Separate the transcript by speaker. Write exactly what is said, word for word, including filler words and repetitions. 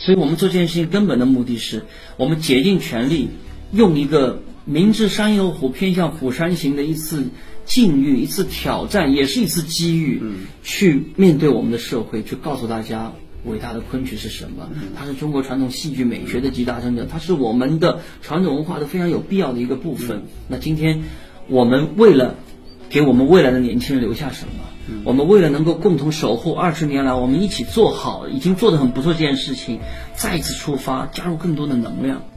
Speaker 1: 所以我们做这件事情根本的目的是，我们竭尽全力，用一个明知山有虎，偏向虎山行的一次境遇，一次挑战，也是一次机遇，嗯，去面对我们的社会，去告诉大家伟大的昆曲是什么。它是中国传统戏剧美学的集大成者，它是我们的传统文化的非常有必要的一个部分。那今天我们为了给我们未来的年轻人留下什么？我们为了能够共同守护二十年来我们一起做好已经做得很不错这件事情，再一次出发，加入更多的能量。